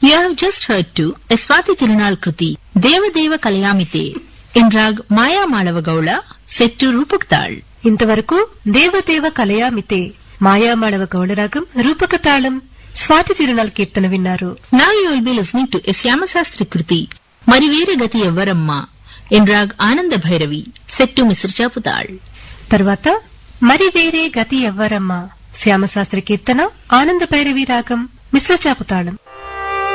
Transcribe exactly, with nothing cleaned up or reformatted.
You have just heard to a Swati Tirunal Kruti, Devadeva Kalayamite, in rag Maya Madava Gaula, set to Rupak Tal. ఇంతవరకు దేవదేవ కలయామితే మాయామాడవ గౌళరాగం రూపకతాళం స్వాతి తిరునాల్ కీర్తన విన్నారు. Now you will be listening to a Syamasastri Kruti, Marivere Gati Evvaramma, in rag Ananda Bhairavi, set to Misra Chaputal. తర్వాత మరి వేరే గతి ఎవ్వరమ్మ శ్యామశాస్త్రి కీర్తన ఆనంద భైరవి రాగం మిశ్ర చాపుతాళం.